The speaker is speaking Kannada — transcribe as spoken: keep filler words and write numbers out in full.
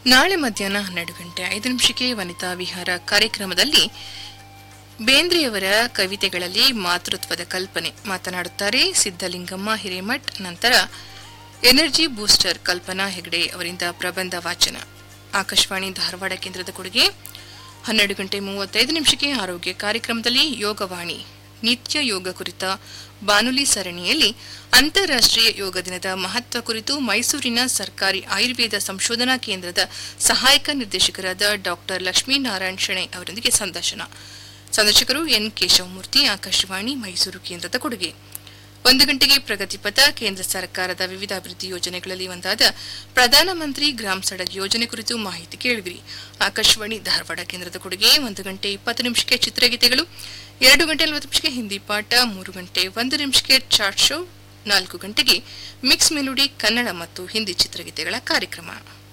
ನಾಳೆ ಮಧ್ಯಾಹ್ನ ಹನ್ನೆರಡು ಗಂಟೆ ಐದು ನಿಮಿಷಕ್ಕೆ ವನಿತಾ ವಿಹಾರ ಕಾರ್ಯಕ್ರಮದಲ್ಲಿ ಬೇಂದ್ರೆಯವರ ಕವಿತೆಗಳಲ್ಲಿ ಮಾತೃತ್ವದ ಕಲ್ಪನೆ ಮಾತನಾಡುತ್ತಾರೆ ಸಿದ್ದಲಿಂಗಮ್ಮ ಹಿರೇಮಠ್. ನಂತರ ಎನರ್ಜಿ ಬೂಸ್ಟರ್ ಕಲ್ಪನಾ ಹೆಗಡೆ ಅವರಿಂದ ಪ್ರಬಂಧ ವಾಚನ. ಆಕಾಶವಾಣಿ ಧಾರವಾಡ ಕೇಂದ್ರದ ಕೊಡುಗೆ. ಹನ್ನೆರಡು ಗಂಟೆ ಮೂವತ್ತೈದು ನಿಮಿಷಕ್ಕೆ ಆರೋಗ್ಯ ಕಾರ್ಯಕ್ರಮದಲ್ಲಿ ಯೋಗವಾಣಿ ನಿತ್ಯ ಯೋಗ ಕುರಿತ ಬಾನುಲಿ ಸರಣಿಯಲ್ಲಿ ಅಂತಾರಾಷ್ಟ್ರೀಯ ಯೋಗ ದಿನದ ಮಹತ್ವ ಕುರಿತು ಮೈಸೂರಿನ ಸರ್ಕಾರಿ ಆಯುರ್ವೇದ ಸಂಶೋಧನಾ ಕೇಂದ್ರದ ಸಹಾಯಕ ನಿರ್ದೇಶಕರಾದ ಡಾಕ್ಟರ್ ಲಕ್ಷ್ಮೀನಾರಾಯಣ್ ಶೆಣೈ ಅವರೊಂದಿಗೆ ಸಂದರ್ಶನ. ಸಂದರ್ಶಕರು ಎನ್ ಕೇಶವಮೂರ್ತಿ. ಆಕಾಶವಾಣಿ ಮೈಸೂರು ಕೇಂದ್ರದ ಕೊಡುಗೆ. ಒಂದು ಗಂಟೆಗೆ ಪ್ರಗತಿಪಥ ಕೇಂದ್ರ ಸರ್ಕಾರದ ವಿವಿಧ ಅಭಿವೃದ್ಧಿ ಯೋಜನೆಗಳಲ್ಲಿ ಒಂದಾದ ಪ್ರಧಾನಮಂತ್ರಿ ಗ್ರಾಮ್ ಸಡಕ್ ಯೋಜನೆ ಕುರಿತು ಮಾಹಿತಿ ಕೇಳಿದಿರಿ. ಆಕಾಶವಾಣಿ ಧಾರವಾಡ ಕೇಂದ್ರದ ಕೊಡುಗೆ. ಒಂದು ಗಂಟೆ ಇಪ್ಪತ್ತು ನಿಮಿಷಕ್ಕೆ ಚಿತ್ರಗೀತೆಗಳು, ಎರಡು ಗಂಟೆ ನಲವತ್ತು ನಿಮಿಷಕ್ಕೆ ಹಿಂದಿ ಪಾಠ, ಮೂರು ಗಂಟೆ ಒಂದು ನಿಮಿಷಕ್ಕೆ ಚಾಟ್ ಶೋ, ನಾಲ್ಕು ಗಂಟೆಗೆ ಮಿಕ್ಸ್ ಮೆಲೋಡಿ ಕನ್ನಡ ಮತ್ತು ಹಿಂದಿ ಚಿತ್ರಗೀತೆಗಳ ಕಾರ್ಯಕ್ರಮ.